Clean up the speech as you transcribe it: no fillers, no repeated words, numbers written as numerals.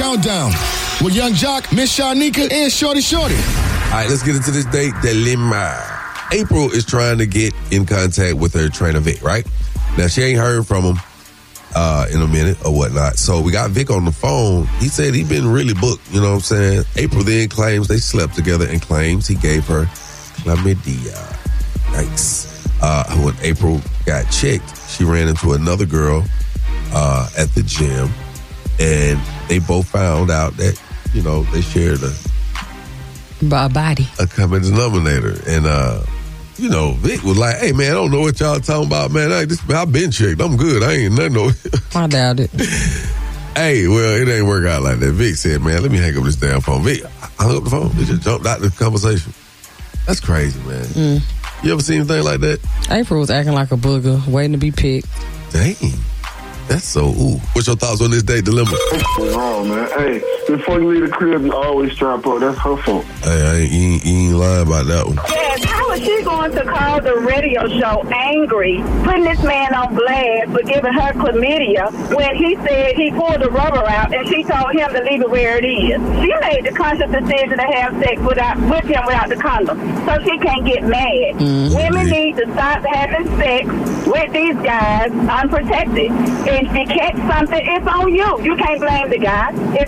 Countdown with Young Jock, Miss Shanika, and Shorty Shorty. All right, let's get into this date dilemma. April is trying to get in contact with her trainer, Vic, right? Now, she ain't heard from him in a minute or whatnot. So we got Vic on the phone. He said he been really booked, you know what I'm saying? April then claims they slept together and claims he gave her chlamydia. Yikes. When April got checked, she ran into another girl at the gym, and they both found out that, you know, they shared a body, a common denominator. And you know, Vic was like, "Hey man, I don't know what y'all talking about, man. I've been checked. I'm good. I ain't nothing." I doubt it. Hey, well, it ain't work out like that. Vic said, "Man, let me hang up this damn phone." Vic hung up the phone. He just jumped out the conversation. That's crazy, man. You ever seen anything like that? April was acting like a booger, waiting to be picked. Dang. That's so, ooh. What's your thoughts on this date dilemma? What's wrong, man? Hey, before you leave the crib, you always strap up. That's her fault. Hey, you ain't lying about that one. Yes, how is she going to call the radio show angry, putting this man on blast for giving her chlamydia when he said he pulled the rubber out and she told him to leave it where it is? She made the conscious decision to have sex with him without the condom, so she can't get mad. Women need to stop having sex with these guys unprotected. If you catch something, it's on you. You can't blame the guy. If